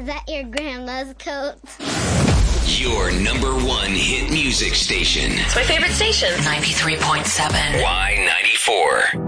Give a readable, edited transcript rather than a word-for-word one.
that your grandma's coat? Your number one hit music station. It's my favorite station. 93.7. Y94.